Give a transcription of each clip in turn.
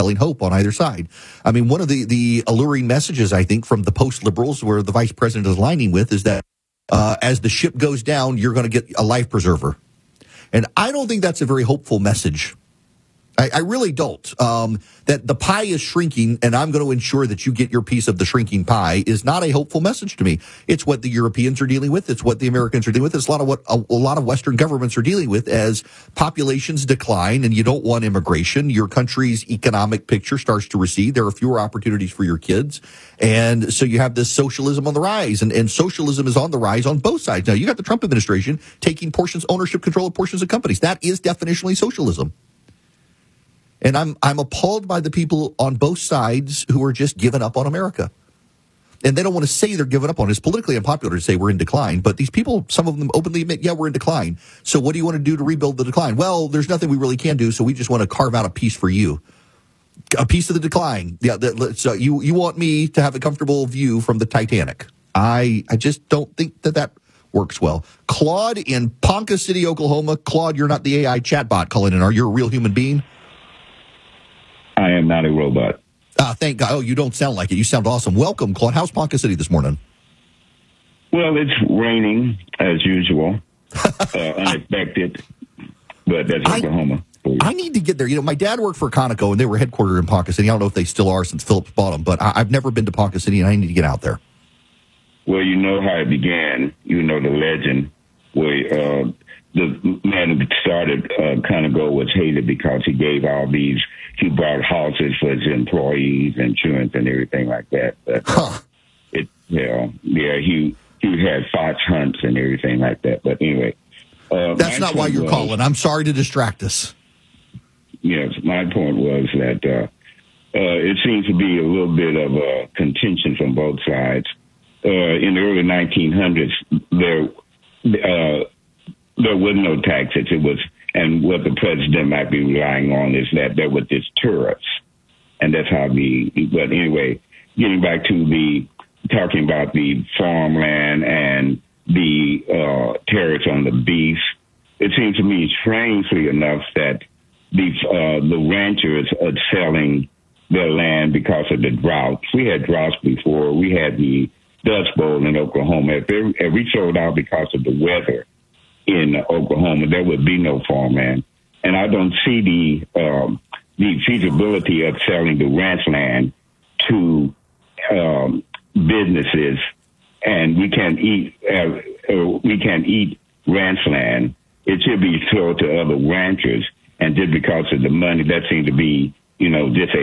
selling hope on either side. I mean, one of the alluring messages, I think, from the post-liberals where the vice president is aligning with is that as the ship goes down, you're going to get a life preserver. And I don't think that's a very hopeful message. I really don't. That the pie is shrinking and I'm going to ensure that you get your piece of the shrinking pie is not a hopeful message to me. It's what the Europeans are dealing with. It's what the Americans are dealing with. It's a lot of what a lot of Western governments are dealing with as populations decline and you don't want immigration. Your country's economic picture starts to recede. There are fewer opportunities for your kids. And so you have this socialism on the rise and socialism is on the rise on both sides. Now you got the Trump administration taking ownership control of portions of companies. That is definitionally socialism. And I'm appalled by the people on both sides who are just giving up on America. And they don't want to say they're giving up on it. It's politically unpopular to say we're in decline. But these people, some of them openly admit, yeah, we're in decline. So what do you want to do to rebuild the decline? Well, there's nothing we really can do, so we just want to carve out a piece for you. A piece of the decline. Yeah, so you want me to have a comfortable view from the Titanic. I just don't think that works well. Claude in Ponca City, Oklahoma. Claude, you're not the AI chatbot calling in. Are you a real human being? I am not a robot. Thank God. Oh, you don't sound like it. You sound awesome. Welcome, Claude. How's Ponca City this morning? Well, it's raining as usual. Unexpected, but that's Oklahoma. I need to get there. You know, my dad worked for Conoco, and they were headquartered in Ponca City. I don't know if they still are since Phillips bought them, but I've never been to Ponca City, and I need to get out there. Well, you know how it began. You know the legend where the man who started Conoco was hated because he gave all these. He bought houses for his employees, insurance, and everything like that. But he had fox hunts and everything like that. But anyway, that's not why you're calling. I'm sorry to distract us. Yes, my point was that it seems to be a little bit of a contention from both sides. In the early 1900s, there was no taxes. It was. And what the president might be relying on is that there was this tariffs. And that's how but anyway, getting back to talking about the farmland and the tariffs on the beef, it seems to me strangely enough that the ranchers are selling their land because of the droughts. We had droughts before. We had the Dust Bowl in Oklahoma. If we sold out because of the weather, in Oklahoma, there would be no farmland. And I don't see the feasibility of selling the ranch land to businesses, and we can't eat ranch land. It should be sold to other ranchers, and just because of the money, that seems to be, just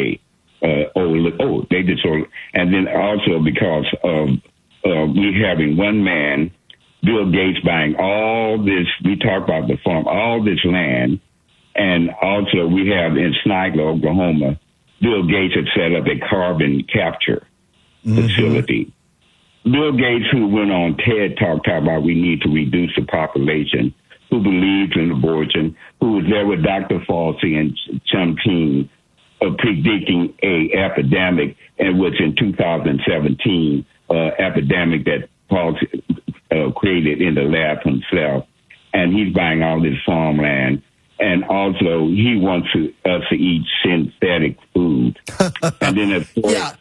they just sold. And then also because of we having one man, Bill Gates buying all this, we talk about the farm, all this land, and also we have in Snagler, Oklahoma, Bill Gates had set up a carbon capture facility. Bill Gates, who went on TED Talk about we need to reduce the population, who believes in abortion, who was there with Dr. Fauci and Chum King predicting a epidemic, and which in 2017, epidemic that Fauci created in the lab himself, and he's buying all this farmland, and also he wants us to eat synthetic food. And then, of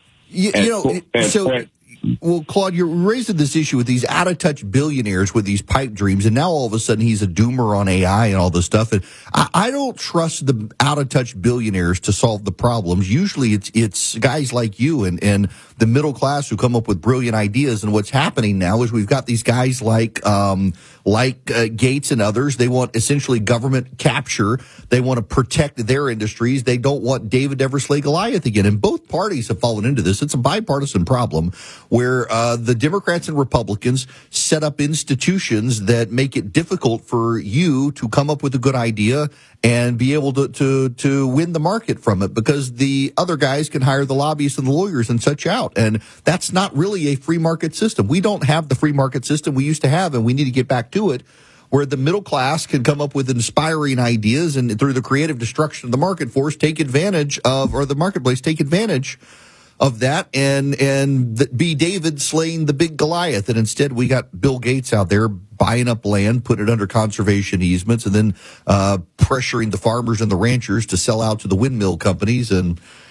course, well, Claude, you're raising this issue with these out-of-touch billionaires with these pipe dreams, and now all of a sudden he's a doomer on AI and all this stuff. And I don't trust the out-of-touch billionaires to solve the problems. Usually it's guys like you and the middle class who come up with brilliant ideas. And what's happening now is we've got these guys like Gates and others. They want essentially government capture. They want to protect their industries. They don't want David ever slay Goliath again. And both parties have fallen into this. It's a bipartisan problem where the Democrats and Republicans set up institutions that make it difficult for you to come up with a good idea and be able to win the market from it, because the other guys can hire the lobbyists and the lawyers and such out. And that's not really a free market system. We don't have the free market system we used to have, and we need to get back to it, where the middle class can come up with inspiring ideas and through the creative destruction of the market force, take advantage of, or the marketplace, take advantage of that and be David slaying the big Goliath. And instead we got Bill Gates out there buying up land, put it under conservation easements, and then pressuring the farmers and the ranchers to sell out to the windmill companies. And